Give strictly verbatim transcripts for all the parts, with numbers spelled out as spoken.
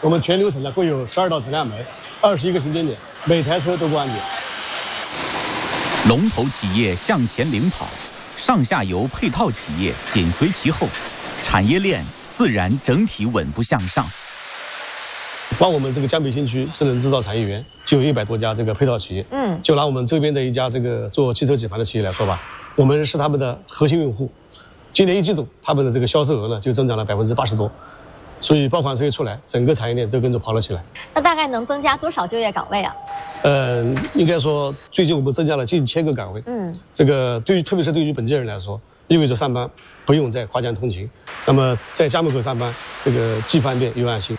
我们全流程呢共有十二道质量门，二十一个巡检点，每台车都过安检。 龙头企业向前领跑，上下游配套企业紧随其后，产业链自然整体稳步向上。 光我们这个江北新区智能制造产业园就有一百多家这个配套企业。嗯，就拿我们周边的一家这个做汽车底盘的企业来说吧，我们是他们的核心用户。今年一季度，他们的这个销售额呢就增长了百分之八十多。所以爆款车一出来，整个产业链都跟着跑了起来。 那大概能增加多少就业岗位啊？ 呃，应该说最近我们增加了近千个岗位。嗯，这个对于特别是对于本地人来说，意味着上班不用再跨江通勤，那么在家门口上班，这个既方便又安心。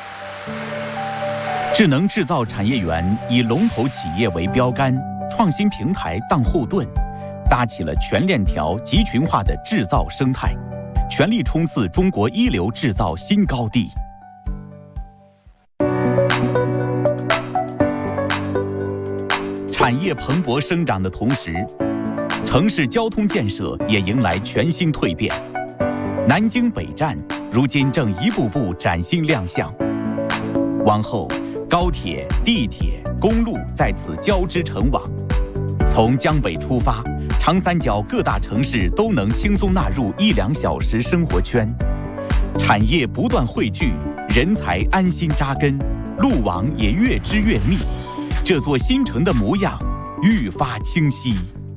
智能制造产业园以龙头企业为标杆，创新平台当后盾，搭起了全链条集群化的制造生态。全力冲刺中国一流制造新高地。产业蓬勃生长的同时，城市交通建设也迎来全新蜕变。南京北站如今正一步步崭新亮相，往后高铁、地铁、公路在此交织成网。从江北出发，长三角各大城市都能轻松纳入一两小时生活圈，产业不断汇聚，人才安心扎根，路网也越织越密，这座新城的模样愈发清晰。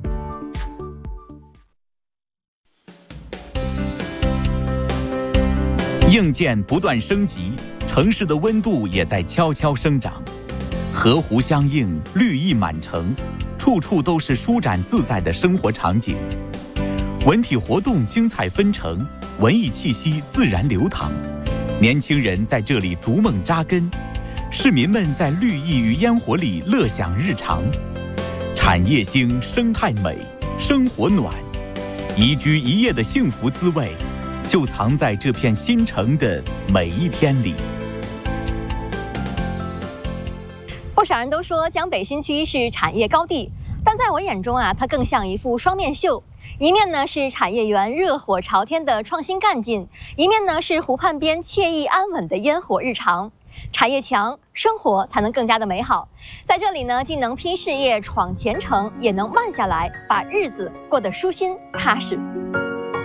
硬件不断升级，城市的温度也在悄悄生长，河湖相映，绿意满城。处处都是舒展自在的生活场景，文体活动精彩纷呈，文艺气息自然流淌。年轻人在这里逐梦扎根，市民们在绿意与烟火里乐享日常。产业兴，生态美，生活暖，宜居宜业的幸福滋味，就藏在这片新城的每一天里。 不少人都说江北新区是产业高地，但在我眼中啊，它更像一幅双面绣。一面呢是产业园热火朝天的创新干劲，一面呢是湖畔边惬意安稳的烟火日常。产业强，生活才能更加的美好。在这里呢，既能拼事业、闯前程，也能慢下来，把日子过得舒心踏实。